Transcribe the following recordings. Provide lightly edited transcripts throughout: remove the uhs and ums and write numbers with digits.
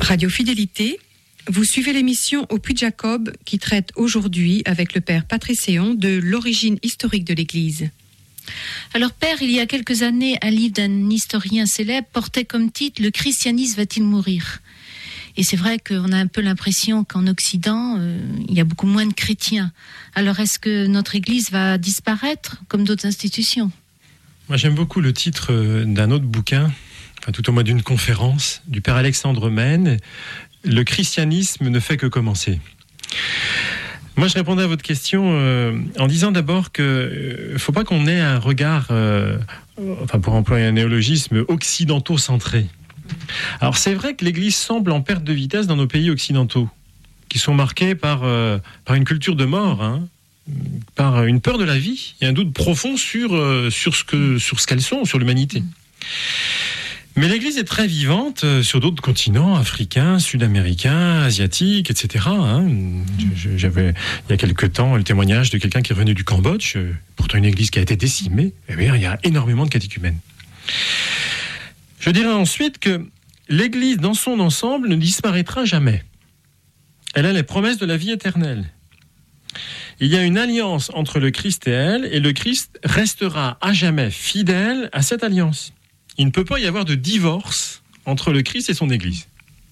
Radio Fidélité, vous suivez l'émission Au Puy de Jacob qui traite aujourd'hui avec le père Patrice Séon de l'origine historique de l'Église. Alors père, il y a quelques années, un livre d'un historien célèbre portait comme titre « Le christianisme va-t-il mourir ?» Et c'est vrai qu'on a un peu l'impression qu'en Occident, il y a beaucoup moins de chrétiens. Alors est-ce que notre Église va disparaître comme d'autres institutions ? Moi j'aime beaucoup le titre d'un autre bouquin, tout au moins d'une conférence, du père Alexandre Mène, « Le christianisme ne fait que commencer ». Moi, je répondais à votre question en disant d'abord qu'il ne faut pas qu'on ait un regard, pour employer un néologisme, occidentaux-centré. Alors, c'est vrai que l'Église semble en perte de vitesse dans nos pays occidentaux, qui sont marqués par une culture de mort, par une peur de la vie. Il y a un doute profond sur ce qu'elles sont, sur l'humanité. Mais l'Église est très vivante sur d'autres continents, africains, sud-américains, asiatiques, etc. J'avais, il y a quelque temps, le témoignage de quelqu'un qui est revenu du Cambodge, pourtant une Église qui a été décimée. Eh bien, il y a énormément de catéchumènes. Je dirais ensuite que l'Église, dans son ensemble, ne disparaîtra jamais. Elle a les promesses de la vie éternelle. Il y a une alliance entre le Christ et elle, et le Christ restera à jamais fidèle à cette alliance. Il ne peut pas y avoir de divorce entre le Christ et son Église.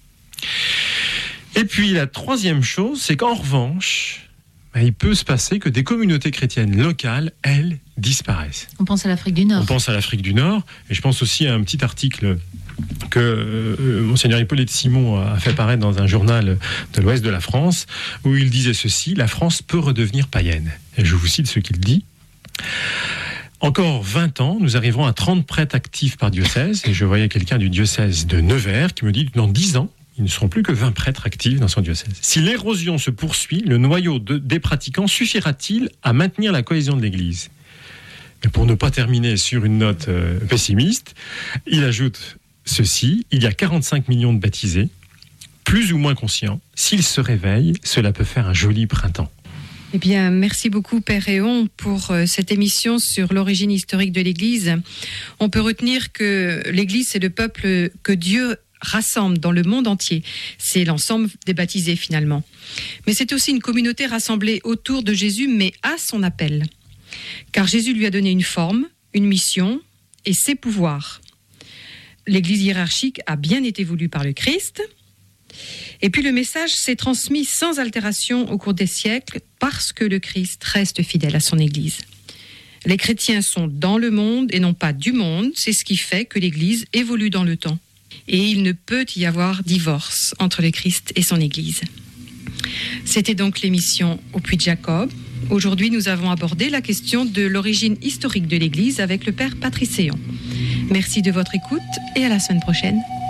Et puis la troisième chose, c'est qu'en revanche, il peut se passer que des communautés chrétiennes locales, elles, disparaissent. On pense à l'Afrique du Nord. On pense à l'Afrique du Nord, et je pense aussi à un petit article que Monseigneur Hippolyte Simon a fait paraître dans un journal de l'Ouest de la France, où il disait ceci: « La France peut redevenir païenne ». Et je vous cite ce qu'il dit. Encore 20 ans, nous arriverons à 30 prêtres actifs par diocèse. Et je voyais quelqu'un du diocèse de Nevers qui me dit que dans 10 ans, il ne seront plus que 20 prêtres actifs dans son diocèse. Si l'érosion se poursuit, le noyau des pratiquants suffira-t-il à maintenir la cohésion de l'Église ? Mais pour ne pas terminer sur une note pessimiste, il ajoute ceci: il y a 45 millions de baptisés, plus ou moins conscients. S'ils se réveillent, cela peut faire un joli printemps. Eh bien, merci beaucoup, Père Réon, pour cette émission sur l'origine historique de l'Église. On peut retenir que l'Église, c'est le peuple que Dieu rassemble dans le monde entier. C'est l'ensemble des baptisés, finalement. Mais c'est aussi une communauté rassemblée autour de Jésus, mais à son appel. Car Jésus lui a donné une forme, une mission et ses pouvoirs. L'Église hiérarchique a bien été voulue par le Christ. Et puis le message s'est transmis sans altération au cours des siècles parce que le Christ reste fidèle à son Église. Les chrétiens sont dans le monde et non pas du monde, c'est ce qui fait que l'Église évolue dans le temps. Et il ne peut y avoir divorce entre le Christ et son Église. C'était donc l'émission Au Puy de Jacob. Aujourd'hui, nous avons abordé la question de l'origine historique de l'Église avec le père Patrice Séon. Merci de votre écoute et à la semaine prochaine.